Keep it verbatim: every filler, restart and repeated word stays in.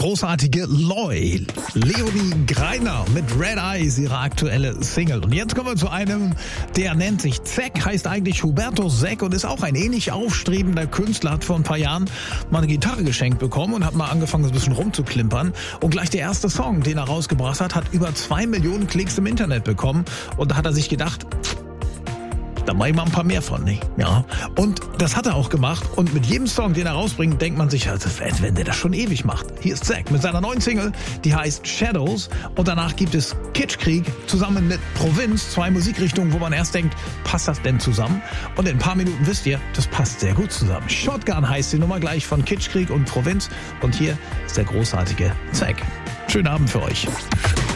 großartige Loy. Leonie Greiner mit Red Eyes, ihre aktuelle Single. Und jetzt kommen wir zu einem, der nennt sich Zeck, heißt eigentlich Hubertus Zeck und ist auch ein ähnlich aufstrebender Künstler, hat vor ein paar Jahren mal eine Gitarre geschenkt bekommen und hat mal angefangen, ein bisschen rumzuklimpern. Und gleich der erste Song, den er rausgebracht hat, hat über zwei Millionen Klicks im Internet bekommen. Und da hat er sich gedacht, da mache ich mal ein paar mehr von, nicht? Ja. Und das hat er auch gemacht. Und mit jedem Song, den er rausbringt, denkt man sich, als wenn der das schon ewig macht. Hier ist Zeck mit seiner neuen Single, die heißt Shadows. Und danach gibt es Kitschkrieg zusammen mit Provinz. Zwei Musikrichtungen, wo man erst denkt, passt das denn zusammen? Und in ein paar Minuten wisst ihr, das passt sehr gut zusammen. Shotgun heißt die Nummer gleich von Kitschkrieg und Provinz. Und hier ist der großartige Zeck. Schönen Abend für euch.